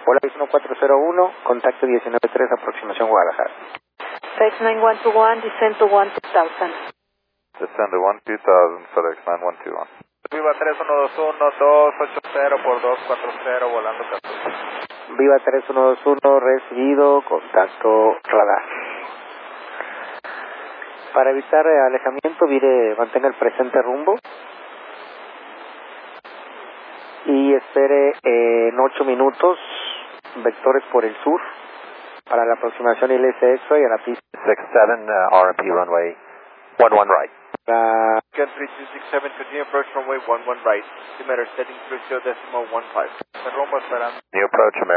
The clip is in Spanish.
Hola, es 1401, contacto 193, aproximación Guadalajara. FedEx 9121, descend to 12000. Descend to 12000, FedEx 9121. Viva 3121, 280 por 240, volando 14. Viva 3121, recibido, contacto radar. Para evitar alejamiento, mantenga el presente rumbo y espere en 8 minutos, vectores por el sur, para la aproximación ILS X-Ray a la pista. 67 RMP runway 11 right. La Can 3267, continue approach runway 11 right. Altimeter setting 30.15. Se rumbo esperando. New approach, American.